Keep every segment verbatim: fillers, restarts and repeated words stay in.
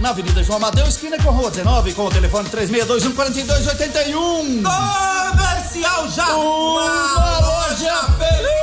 na Avenida João Amadeu, esquina com a Rua dezenove, com o telefone três seis dois um, quatro dois oito um. Comercial já! Uma loja feliz!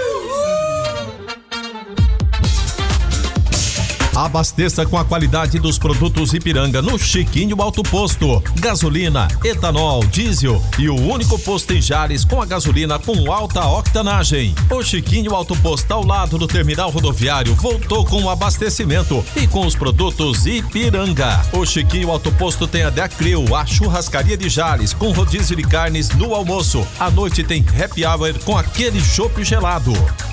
Abasteça com a qualidade dos produtos Ipiranga no Chiquinho Alto Posto. Gasolina, etanol, diesel e o único posto em Jales com a gasolina com alta octanagem. O Chiquinho Alto Posto, ao lado do terminal rodoviário, voltou com o abastecimento e com os produtos Ipiranga. O Chiquinho Alto Posto tem a Decril, a churrascaria de Jales, com rodízio de carnes no almoço. À noite tem happy hour com aquele chopp gelado.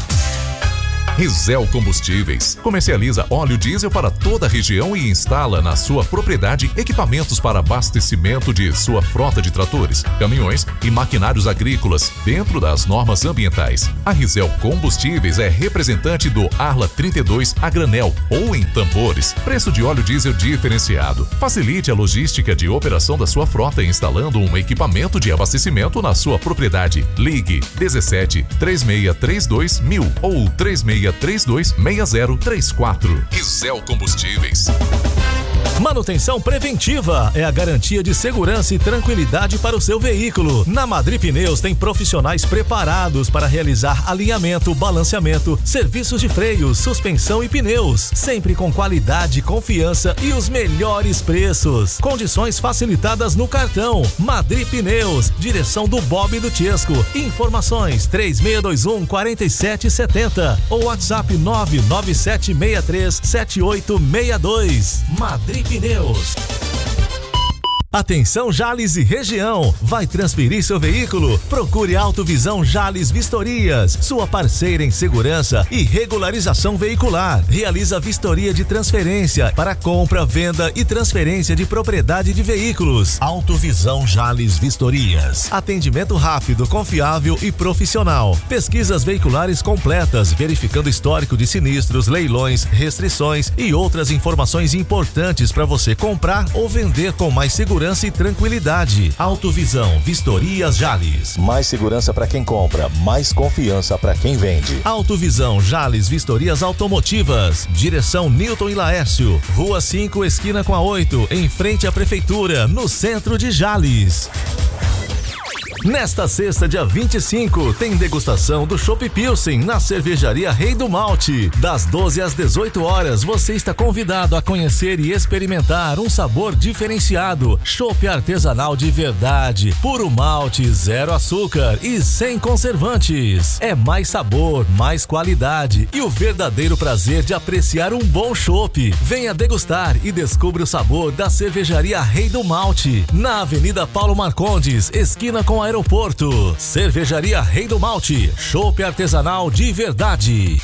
Rizel Combustíveis comercializa óleo diesel para toda a região e instala na sua propriedade equipamentos para abastecimento de sua frota de tratores, caminhões e maquinários agrícolas dentro das normas ambientais. A Rizel Combustíveis é representante do Arla trinta e dois a granel ou em tambores. Preço de óleo diesel diferenciado. Facilite a logística de operação da sua frota instalando um equipamento de abastecimento na sua propriedade. Ligue dezessete, três seis três dois mil ou três seis três dois seis zero três quatro. Rizel Combustíveis. Manutenção preventiva é a garantia de segurança e tranquilidade para o seu veículo. Na Madri Pneus tem profissionais preparados para realizar alinhamento, balanceamento, serviços de freios, suspensão e pneus, sempre com qualidade, confiança e os melhores preços. Condições facilitadas no cartão. Madri Pneus, direção do Bob e do Tiesco. Informações três seis dois um, quatro sete sete zero ou WhatsApp nove nove sete seis três sete oito seis dois. Madri Pneus. Atenção Jales e região, vai transferir seu veículo? Procure Autovisão Jales Vistorias, sua parceira em segurança e regularização veicular. Realiza vistoria de transferência para compra, venda e transferência de propriedade de veículos. Autovisão Jales Vistorias. Atendimento rápido, confiável e profissional. Pesquisas veiculares completas, verificando histórico de sinistros, leilões, restrições e outras informações importantes para você comprar ou vender com mais segurança e tranquilidade. Autovisão Vistorias Jales. Mais segurança para quem compra, mais confiança para quem vende. Autovisão Jales Vistorias Automotivas. Direção Newton e Laércio. Rua cinco, esquina com a oito, em frente à prefeitura, no centro de Jales. Nesta sexta, dia vinte e cinco, tem degustação do Chopp Pilsen na Cervejaria Rei do Malte. Das doze às dezoito horas, você está convidado a conhecer e experimentar um sabor diferenciado. Chopp artesanal de verdade, puro malte, zero açúcar e sem conservantes. É mais sabor, mais qualidade e o verdadeiro prazer de apreciar um bom chopp. Venha degustar e descubra o sabor da Cervejaria Rei do Malte, na Avenida Paulo Marcondes, esquina com a Aeroporto. Cervejaria Rei do Malte, chopp artesanal de verdade.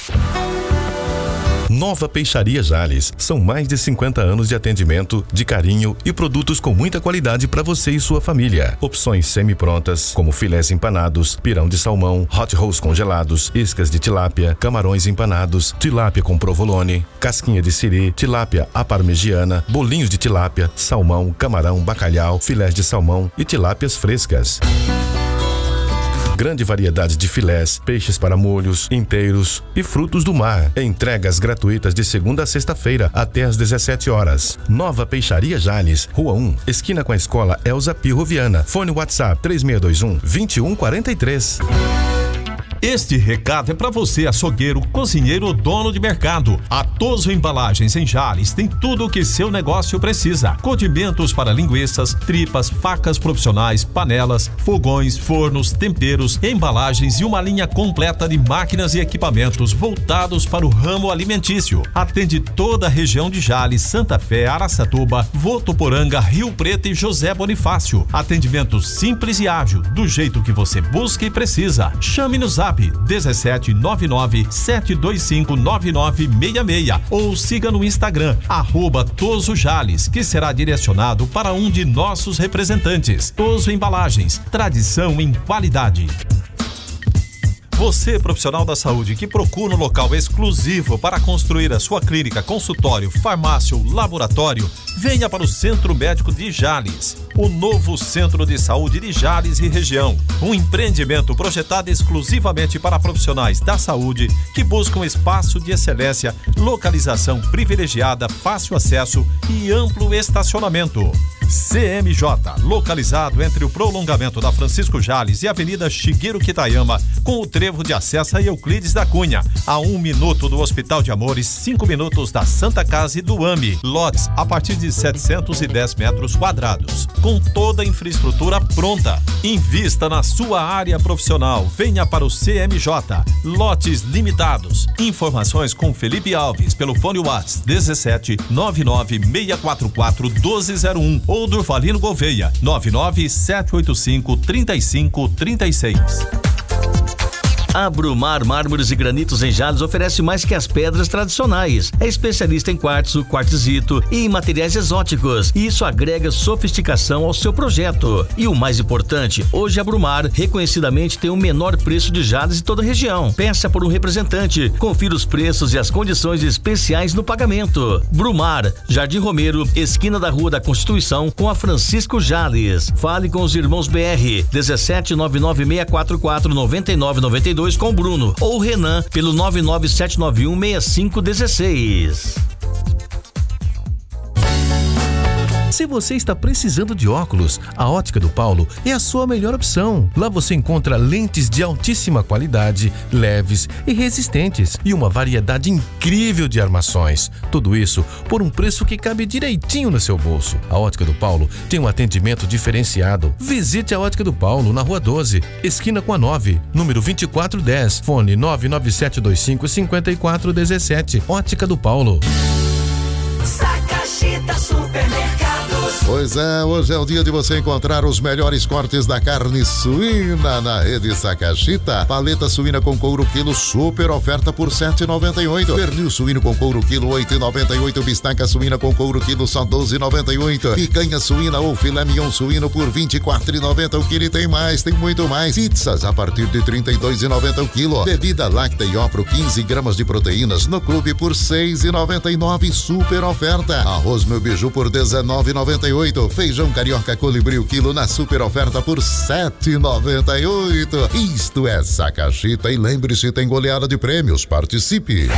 Nova Peixaria Jales. São mais de cinquenta anos de atendimento, de carinho e produtos com muita qualidade para você e sua família. Opções semi-prontas, como filés empanados, pirão de salmão, hot rolls congelados, iscas de tilápia, camarões empanados, tilápia com provolone, casquinha de siri, tilápia à parmegiana, bolinhos de tilápia, salmão, camarão, bacalhau, filés de salmão e tilápias frescas. Grande variedade de filés, peixes para molhos, inteiros e frutos do mar. Entregas gratuitas de segunda a sexta-feira até às dezessete horas. Nova Peixaria Jales, Rua um, esquina com a Escola Elza Pirro Viana. Fone WhatsApp três seis dois um, dois um quatro três. Este recado é para você, açougueiro, cozinheiro ou dono de mercado. A Toso Embalagens em Jales tem tudo o que seu negócio precisa. Condimentos para linguiças, tripas, facas profissionais, panelas, fogões, fornos, temperos, embalagens e uma linha completa de máquinas e equipamentos voltados para o ramo alimentício. Atende toda a região de Jales, Santa Fé, Araçatuba, Votuporanga, Rio Preto e José Bonifácio. Atendimento simples e ágil, do jeito que você busca e precisa. Chame no zap dezessete nove nove sete dois cinco nove nove seis seis ou siga no Instagram arroba Toso Jales, que será direcionado para um de nossos representantes. Toso Embalagens, tradição em qualidade. Você, profissional da saúde, que procura um local exclusivo para construir a sua clínica, consultório, farmácia ou laboratório, venha para o Centro Médico de Jales, o novo Centro de Saúde de Jales e região. Um empreendimento projetado exclusivamente para profissionais da saúde que buscam espaço de excelência, localização privilegiada, fácil acesso e amplo estacionamento. C M J, localizado entre o prolongamento da Francisco Jales e a Avenida Shigeru Kitayama, com o trevo de acesso a Euclides da Cunha, a um minuto do Hospital de Amores, cinco minutos da Santa Casa e do A M I. Lotes a partir de setecentos e dez metros quadrados, com toda a infraestrutura pronta. Invista na sua área profissional. Venha para o C M J. Lotes limitados. Informações com Felipe Alves pelo fone WhatsApp dezessete nove nove seis quatro quatro um dois zero um ou Durvalino Gouveia nove nove sete oito cinco três cinco três seis. A Brumar Mármores e Granitos em Jales oferece mais que as pedras tradicionais. É especialista em quartzo, quartzito e em materiais exóticos. E isso agrega sofisticação ao seu projeto. E o mais importante, hoje a Brumar reconhecidamente tem o menor preço de Jales de toda a região. Peça por um representante. Confira os preços e as condições especiais no pagamento. Brumar, Jardim Romero, esquina da Rua da Constituição com a Francisco Jales. Fale com os irmãos B R dezessete nove nove seis quatro quatro nove nove nove dois com o Bruno ou Renan pelo nove nove sete nove um seis cinco um seis. Se você está precisando de óculos, a Ótica do Paulo é a sua melhor opção. Lá você encontra lentes de altíssima qualidade, leves e resistentes e uma variedade incrível de armações. Tudo isso por um preço que cabe direitinho no seu bolso. A Ótica do Paulo tem um atendimento diferenciado. Visite a Ótica do Paulo na Rua doze, esquina com a nove, número vinte e quatro dez, fone nove nove sete dois cinco cinco quatro um sete. Ótica do Paulo. Sakashita Supermercados. Pois é, hoje é o dia de você encontrar os melhores cortes da carne suína na rede Sakashita. Paleta suína com couro quilo, super oferta por sete reais e noventa e oito centavos. Pernil suíno com couro quilo, oito reais e noventa e oito centavos. Bistaca suína com couro quilo, só doze reais e noventa e oito centavos. Picanha suína ou filé mignon suíno por vinte e quatro reais e noventa centavos. O quilo e tem mais, tem muito mais. Pizzas a partir de trinta e dois reais e noventa centavos o quilo. Bebida láctea e Opro, quinze gramas de proteínas no clube por seis reais e noventa e nove centavos. Super oferta. Arroz meu biju por dezenove reais e noventa e oito centavos. Feijão carioca colibri o quilo na super oferta por sete reais e noventa e oito centavos. Isto é Sakashita e lembre-se, tem goleada de prêmios. Participe.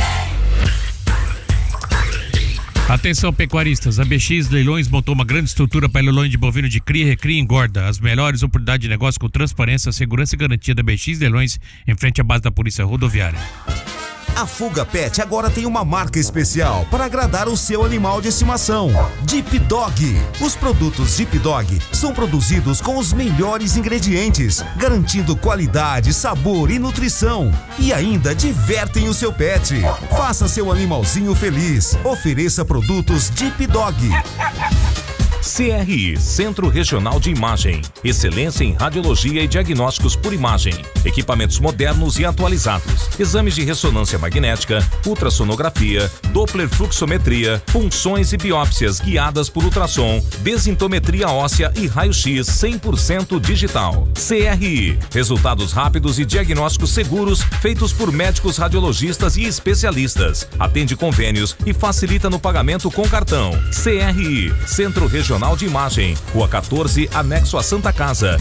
Atenção pecuaristas, a B X Leilões montou uma grande estrutura para leilões de bovino de cria, recria e engorda. As melhores oportunidades de negócio com transparência, segurança e garantia da B X Leilões em frente à base da Polícia Rodoviária. A Fuga Pet agora tem uma marca especial para agradar o seu animal de estimação. Deep Dog. Os produtos Deep Dog são produzidos com os melhores ingredientes, garantindo qualidade, sabor e nutrição. E ainda divertem o seu pet. Faça seu animalzinho feliz. Ofereça produtos Deep Dog. C R I, Centro Regional de Imagem. Excelência em radiologia e diagnósticos por imagem. Equipamentos modernos e atualizados. Exames de ressonância magnética, ultrassonografia, Doppler fluxometria, punções e biópsias guiadas por ultrassom, desintometria óssea e raio-x cem por cento digital. C R I, resultados rápidos e diagnósticos seguros feitos por médicos radiologistas e especialistas. Atende convênios e facilita no pagamento com cartão. C R I, Centro Regional Regional de Imagem, Rua quatorze, anexo a Santa Casa.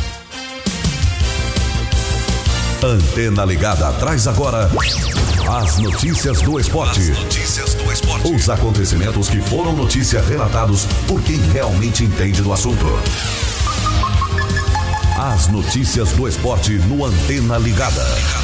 Antena Ligada traz agora as notícias do esporte. As notícias do esporte. Os acontecimentos que foram notícia relatados por quem realmente entende do assunto. As notícias do esporte no Antena Ligada.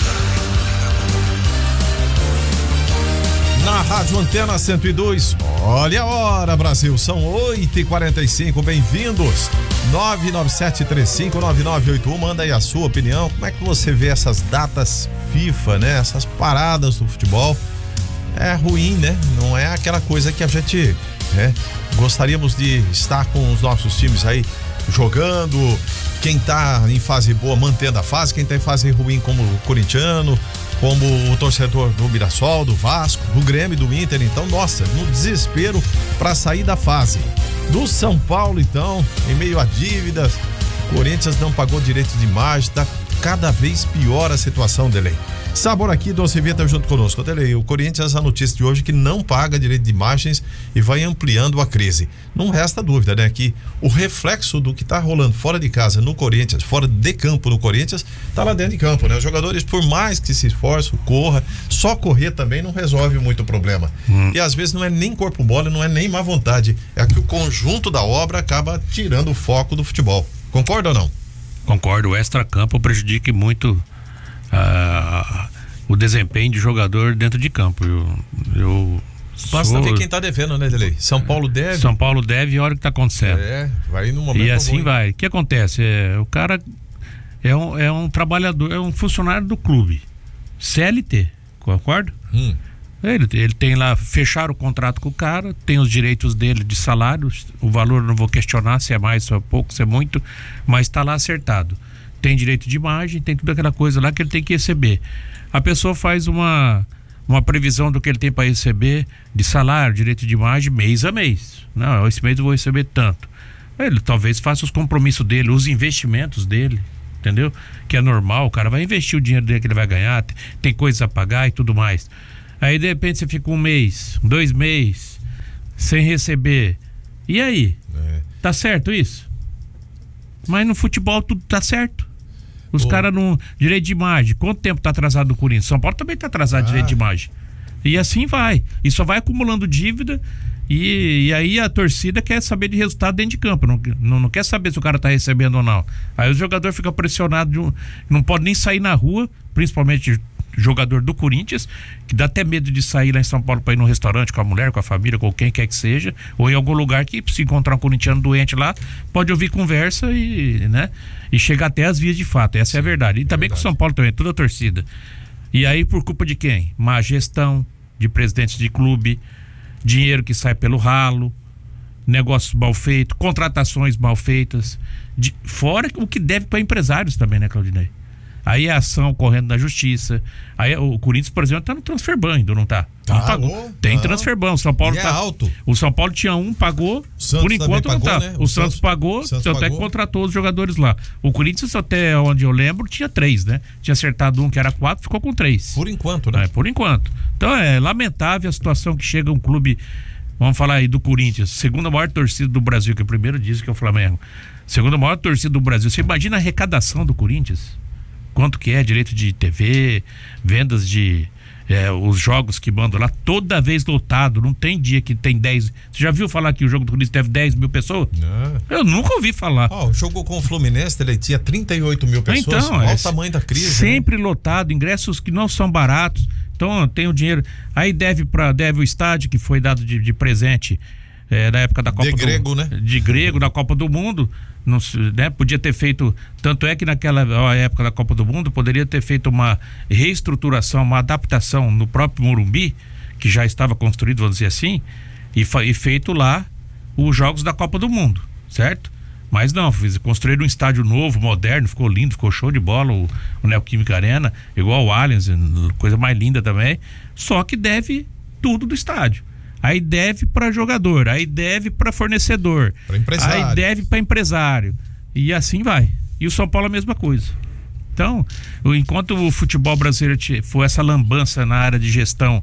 Na Rádio Antena cento e dois, olha a hora, Brasil, são oito e quarenta e cinco, bem-vindos. nove nove sete três cinco nove nove oito um, manda aí a sua opinião. Como é que você vê essas datas FIFA, né? Essas paradas do futebol? É ruim, né? Não é aquela coisa que a gente, né, gostaríamos de estar com os nossos times aí jogando. Quem tá em fase boa mantendo a fase, quem tá em fase ruim como o corintiano, como o torcedor do Mirassol, do Vasco, do Grêmio, do Inter. Então, nossa, no desespero para sair da fase. Do São Paulo, então, em meio a dívidas, Corinthians não pagou direito de imagem, tá cada vez pior a situação, Delei. Sabor aqui, Doce Vita junto conosco. Delei, o Corinthians, a notícia de hoje que não paga direito de imagens e vai ampliando a crise. Não resta dúvida, né, que o reflexo do que tá rolando fora de casa no Corinthians, fora de campo no Corinthians, tá lá dentro de campo, né? Os jogadores, por mais que se esforçam, corra, só correr também não resolve muito o problema. Hum. E às vezes não é nem corpo mole, não é nem má vontade, é que o conjunto da obra acaba tirando o foco do futebol. Concorda ou não? Concordo, o extra-campo prejudica muito uh, o desempenho de jogador dentro de campo. Eu, eu Basta sou... ver quem tá devendo, né, Delei? São Paulo deve. São Paulo deve e olha o que tá acontecendo. É, vai no momento. E assim ruim. vai. O que acontece? É, o cara é um, é um trabalhador, é um funcionário do clube. C L T, concorda? Hum. Ele, ele tem lá, fecharam o contrato com o cara, tem os direitos dele de salário, o valor eu não vou questionar se é mais, se é pouco, se é muito, mas está lá acertado. Tem direito de imagem, tem tudo aquela coisa lá que ele tem que receber. A pessoa faz uma, uma previsão do que ele tem para receber de salário, direito de imagem, mês a mês. Não, esse mês eu vou receber tanto. Ele talvez faça os compromissos dele, os investimentos dele, entendeu? Que é normal, o cara vai investir o dinheiro dele que ele vai ganhar, tem, tem coisas a pagar e tudo mais. Aí de repente você fica um mês, dois meses sem receber. E aí? É. Tá certo isso? Mas no futebol tudo tá certo. Os caras não. Direito de imagem. Quanto tempo tá atrasado no Corinthians? São Paulo também tá atrasado ah. direito de imagem. E assim vai. E só vai acumulando dívida. E, e aí a torcida quer saber de resultado dentro de campo. Não, não, não quer saber se o cara tá recebendo ou não. Aí o jogador fica pressionado. De um, não pode nem sair na rua, principalmente jogador do Corinthians, que dá até medo de sair lá em São Paulo para ir num restaurante com a mulher, com a família, com quem quer que seja, ou em algum lugar que se encontrar um corintiano doente lá, pode ouvir conversa e, né, e chegar até as vias de fato. Essa Sim, é a verdade. E é também verdade. Com o São Paulo também, toda a torcida. E aí por culpa de quem? Má gestão de presidentes de clube, dinheiro que sai pelo ralo, negócios mal feitos, contratações mal feitas, de, fora o que deve para empresários também, né, Claudinei? Aí a ação correndo na justiça. Aí o Corinthians, por exemplo, tá no transfer ban, ainda não tá? Tá, não pagou. Tem transfer ban. O São Paulo e tá é alto. O São Paulo tinha um, pagou. Por enquanto não tá. Né? O, o Santos, Santos pagou, o Santos até que contratou os jogadores lá. O Corinthians, até onde eu lembro, tinha três, né? Tinha acertado um que era quatro, ficou com três. Por enquanto, né? É, por enquanto. Então é lamentável a situação que chega um clube, vamos falar aí do Corinthians, segunda maior torcida do Brasil, que o primeiro diz que é o Flamengo. Segunda maior torcida do Brasil. Você imagina a arrecadação do Corinthians? Quanto que é direito de T V, vendas de é, os jogos que mandam lá, toda vez lotado, não tem dia que tem dez. Você já viu falar que o jogo do Corinthians teve dez mil pessoas? Não. Eu nunca ouvi falar. Ó, oh, jogou com o Fluminense, ele tinha trinta e oito mil pessoas. Então, olha é o tamanho da crise. Sempre né? lotado, ingressos que não são baratos. Então tem o dinheiro. Aí deve para deve o estádio que foi dado de, de presente é, na época da Copa de do grego, né? De grego, na Copa do Mundo. Não, né? Podia ter feito, tanto é que naquela ó, época da Copa do Mundo poderia ter feito uma reestruturação, uma adaptação no próprio Morumbi, que já estava construído, vamos dizer assim, e, e feito lá os jogos da Copa do Mundo, certo? Mas não, fiz, construíram um estádio novo, moderno, ficou lindo, ficou show de bola o, o Neoquímica Arena, igual o Allianz, coisa mais linda também, só que deve tudo do estádio. Aí deve para jogador, aí deve para fornecedor, pra empresário. Aí deve para empresário. E assim vai. E o São Paulo a mesma coisa. Então, enquanto o futebol brasileiro for essa lambança na área de gestão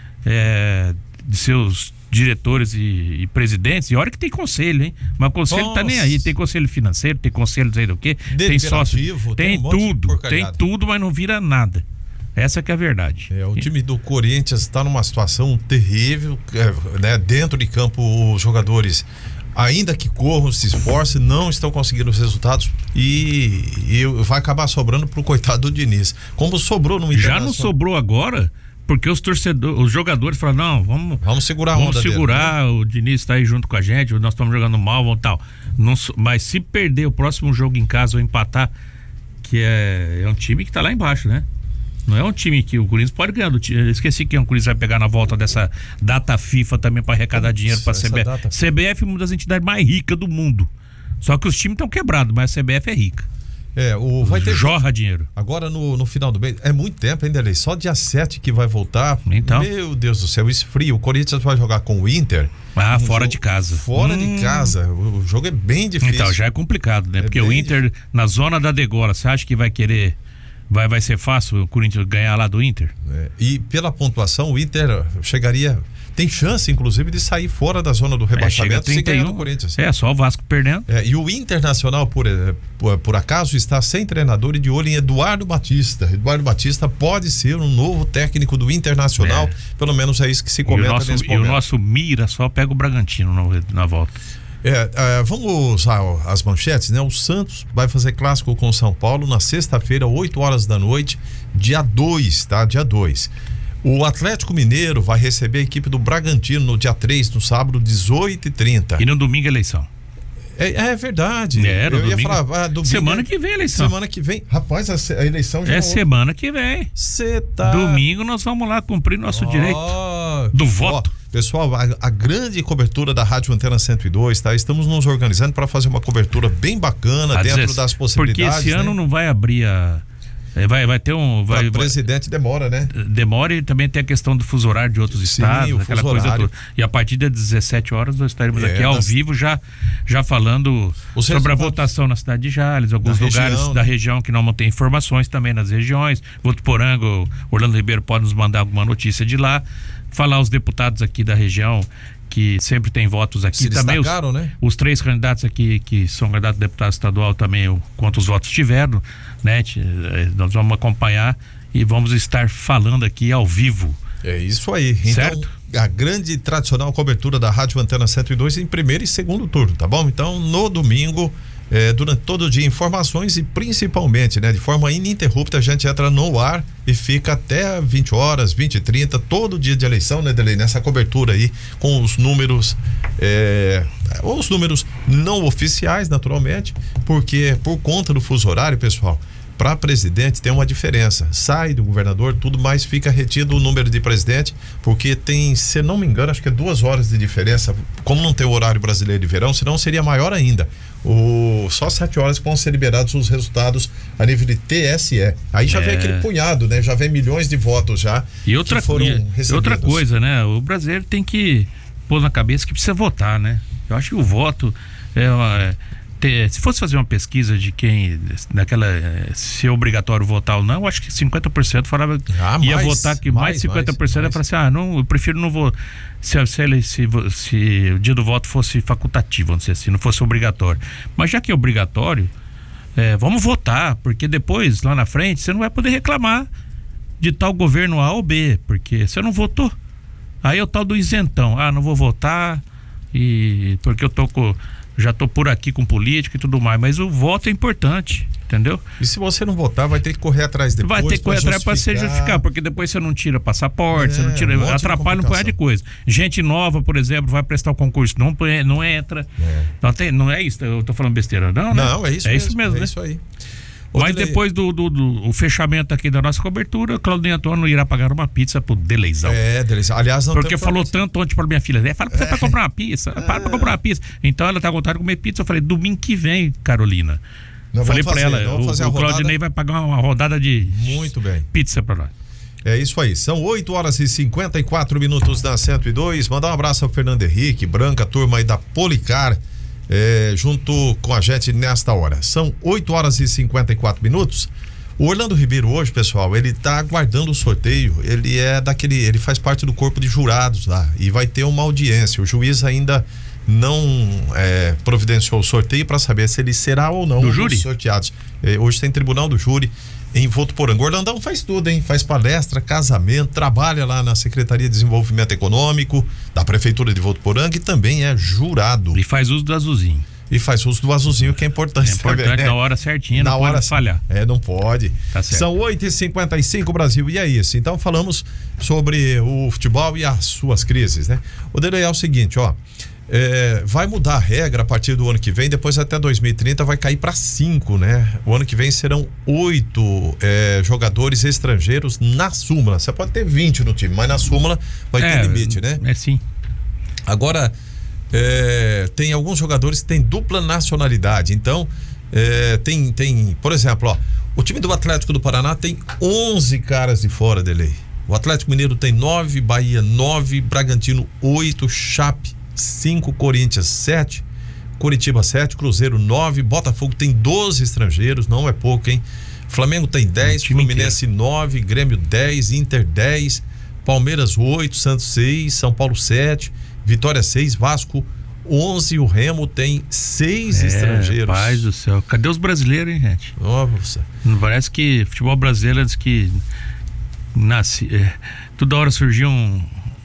é, de seus diretores e, e presidentes, e olha que tem conselho, hein? Mas o conselho Nossa. Tá nem aí, tem conselho financeiro, tem conselho não sei do que, tem sócio, tem, tem um tudo, tem tudo, mas não vira nada. Essa que é a verdade. É, o time do Corinthians está numa situação terrível, é, né? Dentro de campo os jogadores, ainda que corram, se esforcem, não estão conseguindo os resultados e, e vai acabar sobrando pro coitado do Diniz. Como sobrou no Já não sobrou agora, porque os torcedores, os jogadores falaram, não, vamos, vamos segurar a vamos onda segurar, dele, né? O Diniz está aí junto com a gente, nós estamos jogando mal, vamos tal. Não, mas se perder o próximo jogo em casa ou empatar, que é, é um time que está lá embaixo, né? Não é um time que o Corinthians pode ganhar. Eu esqueci quem o Corinthians vai pegar na volta dessa data FIFA também para arrecadar dinheiro para a C B F. Data... C B F é uma das entidades mais ricas do mundo. Só que os times estão quebrados, mas a C B F é rica. É, o vai ter jorra dinheiro. Agora no, no final do mês, é muito tempo ainda, Lei. Só dia sete que vai voltar. Então. Meu Deus do céu, esfrio. O Corinthians vai jogar com o Inter. Ah, um fora jogo, de casa. Fora hum. de casa. O jogo é bem difícil. Então, já é complicado, né? É Porque o Inter, difícil. Na zona da degola, você acha que vai querer vai, vai ser fácil o Corinthians ganhar lá do Inter? É, e pela pontuação, o Inter chegaria... Tem chance, inclusive, de sair fora da zona do rebaixamento é, se ganhar do Corinthians. É, só o Vasco perdendo. É, e o Internacional, por, por, por acaso, está sem treinador e de olho em Eduardo Batista. Eduardo Batista pode ser um novo técnico do Internacional, é. Pelo menos é isso que se comenta e o nosso, nesse e momento. E o nosso mira só pega o Bragantino no, na volta. É, é, vamos usar as manchetes, né? O Santos vai fazer clássico com o São Paulo na sexta-feira, oito horas da noite, dia dois, tá? Dia dois. O Atlético Mineiro vai receber a equipe do Bragantino no dia três, no sábado, dezoito e trinta. E no domingo eleição. É, é verdade. É, no Eu domingo, ia falar, ah, domingo, semana que vem a eleição. Semana que vem. Rapaz, a, a eleição já é semana que vem. Você tá. Domingo nós vamos lá cumprir nosso oh, direito do voto. Oh, pessoal, a, a grande cobertura da Rádio Antena cento e dois, tá? Estamos nos organizando para fazer uma cobertura bem bacana a dentro dezesseis, das possibilidades. Porque esse né? ano não vai abrir a. Vai, vai ter um. Vai, o presidente demora, né? Demora e também tem a questão do fuso horário de outros Sim, estados, aquela coisa toda. E a partir das dezessete horas nós estaremos é, aqui ao nas... vivo já, já falando Os sobre resultados... a votação na cidade de Jales, alguns da lugares região, da né? região que não tem informações também nas regiões. Votuporanga, Orlando Ribeiro pode nos mandar alguma notícia de lá. Falar aos deputados aqui da região que sempre tem votos aqui. Se também os, né? os três candidatos aqui que são candidatos a deputado estadual também, quantos votos tiveram, né? Nós vamos acompanhar e vamos estar falando aqui ao vivo. É isso aí. Certo? Então, a grande e tradicional cobertura da Rádio Antena cento e dois em primeiro e segundo turno, tá bom? Então, no domingo, é, durante todo o dia, informações e principalmente, né, de forma ininterrupta, a gente entra no ar e fica até vinte horas, vinte e trinta, todo dia de eleição, né, Delei? Nessa cobertura aí, com os números, é, os números não oficiais, naturalmente, porque por conta do fuso horário, pessoal, para presidente tem uma diferença, sai do governador tudo, mas fica retido o número de presidente, porque tem, se não me engano, acho que é duas horas de diferença, como não tem o horário brasileiro de verão, senão seria maior ainda. O, só sete horas vão ser liberados os resultados a nível de T S E. Aí já é. vem aquele punhado, né? Já vem milhões de votos já. E outra, que foram e, recebidos. outra coisa, né? O brasileiro tem que pôr na cabeça que precisa votar, né? Eu acho que o voto é uma, ter, se fosse fazer uma pesquisa de quem naquela se é obrigatório votar ou não, eu acho que cinquenta por cento falava ah, ia mais, votar, que mais, mais cinquenta por cento mais, ia falar assim, ah, não, eu prefiro não vou se, se, se, se o dia do voto fosse facultativo, vamos dizer assim, não fosse obrigatório. Mas já que é obrigatório, é, vamos votar, porque depois, lá na frente, você não vai poder reclamar de tal governo A ou B, porque você não votou. Aí é o tal do isentão, ah, não vou votar e porque eu tô com, já tô por aqui com política e tudo mais, mas o voto é importante, entendeu? E se você não votar, vai ter que correr atrás depois. Vai ter que correr atrás para se justificar, porque depois você não tira passaporte, é, você não tira, um atrapalha um punhado de coisa. Gente nova, por exemplo, vai prestar o concurso, não, não entra. É. Não, tem, não é isso, eu tô falando besteira, não, não, né? é isso é mesmo, isso mesmo, é né? isso aí. Mas depois do, do, do o fechamento aqui da nossa cobertura, Claudinho Antônio irá pagar uma pizza pro Deleizão. É, Deleizão. Aliás, não porque falou tanto ontem para minha filha, é, fala pra você é. pra comprar uma pizza, é. para pra comprar uma pizza. Então ela tá com vontade de comer pizza. Eu falei, domingo que vem, Carolina. Não, falei pra fazer, ela, o, o Claudinei vai pagar uma rodada de Muito bem. pizza pra nós. É isso aí, são oito horas e cinquenta e quatro minutos da cento e dois. Mandar um abraço ao Fernando Henrique, Branca, turma aí da Policar, é, junto com a gente nesta hora. São oito horas e cinquenta e quatro minutos. O Orlando Ribeiro hoje, pessoal, ele tá aguardando o sorteio. Ele é daquele, ele faz parte do corpo de jurados lá e vai ter uma audiência. O juiz ainda não é, providenciou o sorteio para saber se ele será ou não do um júri? dos sorteados. É, hoje tem tribunal do júri em Votuporanga. O Orlandão faz tudo, hein? Faz palestra, casamento, trabalha lá na Secretaria de Desenvolvimento Econômico da Prefeitura de Votuporanga e também é jurado. E faz uso do azulzinho. E faz uso do azulzinho, que é importante. É importante também, né? Na hora certinha, não na pode hora, falhar. É, não pode. Tá certo. São oito e cinquenta e cinco, Brasil, e é isso. Então falamos sobre o futebol e as suas crises, né? O dele é o seguinte, ó. É, vai mudar a regra a partir do ano que vem, depois até dois mil e trinta vai cair para cinco, né? O ano que vem serão oito é, jogadores estrangeiros na súmula. Você pode ter vinte no time, mas na súmula vai é, ter limite, né? É sim. Agora, é, tem alguns jogadores que têm dupla nacionalidade. Então, é, tem, tem, por exemplo, ó, o time do Atlético do Paraná tem onze caras de fora de lei. O Atlético Mineiro tem nove, Bahia nove, Bragantino oito, Chape cinco, Corinthians sete, Curitiba sete, Cruzeiro nove, Botafogo tem doze estrangeiros, não é pouco, hein? Flamengo tem dez, Fluminense nove, Grêmio dez, Inter dez, Palmeiras oito, Santos seis, São Paulo sete, Vitória seis, Vasco onze, o Remo tem seis é, estrangeiros. Paz do céu. Cadê os brasileiros, hein, gente? Nossa. Não parece que futebol brasileiro antes que nasce, é, toda hora surgiu um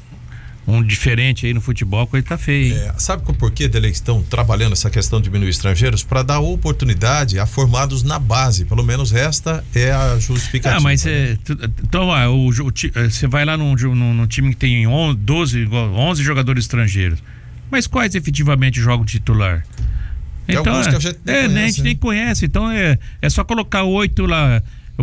um diferente aí no futebol, coisa tá feia. É, sabe por que eles estão trabalhando essa questão de diminuir estrangeiros? Para dar oportunidade a formados na base, pelo menos esta é a justificativa. Ah, mas é, então ah, o, você vai lá num, num, num time que tem doze, onze jogadores estrangeiros, mas quais efetivamente jogam titular? Tem então, alguns que a gente nem é, conhece. A gente nem conhece, então é, é só colocar oito lá,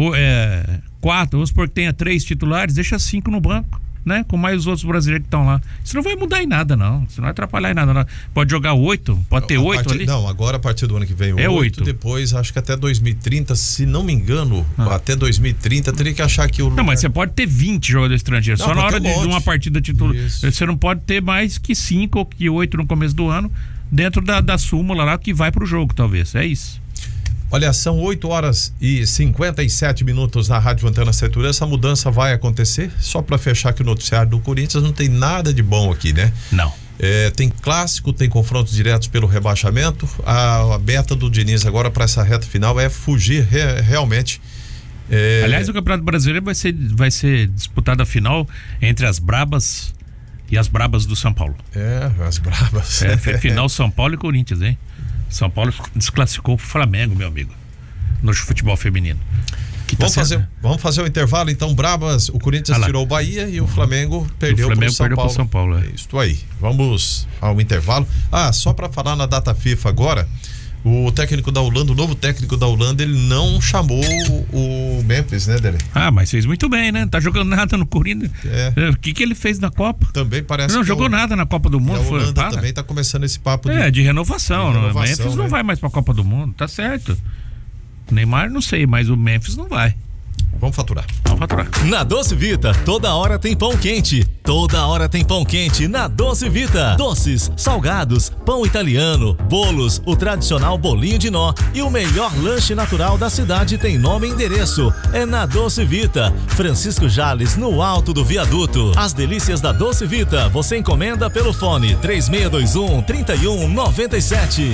é, quatro, vamos supor que tenha três titulares, deixa cinco no banco, né? Com mais os outros brasileiros que estão lá. Isso não vai mudar em nada, não. Isso não vai atrapalhar em nada, não. Pode jogar oito, pode ter oito ali. Não, agora a partir do ano que vem é oito, depois acho que até dois mil e trinta, se não me engano, ah. até dois mil e trinta teria que achar que o lugar... Não, mas você pode ter vinte jogadores estrangeiros, não, só na hora de, de uma partida titular. Você não pode ter mais que cinco ou que oito no começo do ano, dentro da, da súmula lá que vai pro jogo, talvez. É isso. Olha, são oito horas e cinquenta e sete minutos na Rádio Antena Setor. Essa mudança vai acontecer? Só para fechar que o noticiário do Corinthians não tem nada de bom aqui, né? Não. É, tem clássico, tem confrontos diretos pelo rebaixamento. A, a beta do Diniz agora para essa reta final é fugir re, realmente. É... Aliás, o Campeonato Brasileiro vai ser, vai ser disputado a final entre as Brabas e as Brabas do São Paulo. É, as Brabas. É, final São Paulo e Corinthians, hein? São Paulo desclassificou o Flamengo, meu amigo, no futebol feminino. Que vamos, tá fazer, vamos fazer o intervalo, então. Brabas, o Corinthians tirou o Bahia e o Flamengo perdeu para o São Paulo. São Paulo é. Isso aí. Vamos ao intervalo. Ah, só para falar na data FIFA agora, o técnico da Holanda, o novo técnico da Holanda, ele não chamou o Memphis, né, Dele? Ah, mas fez muito bem, né? Não tá jogando nada no Corinthians. É. O que que ele fez na Copa? Também parece não que jogou o... nada na Copa do Mundo. E a Holanda foi, também tá começando esse papo de... É, de renovação. De renovação o Memphis né? não vai mais pra Copa do Mundo, tá certo. O Neymar não sei, mas o Memphis não vai. Vamos faturar. Vamos faturar. Na Doce Vita, toda hora tem pão quente. Toda hora tem pão quente na Doce Vita. Doces, salgados, pão italiano, bolos, o tradicional bolinho de nó e o melhor lanche natural da cidade tem nome e endereço. É na Doce Vita. Francisco Jales, no alto do viaduto. As delícias da Doce Vita, você encomenda pelo fone três seis dois um, três um nove sete.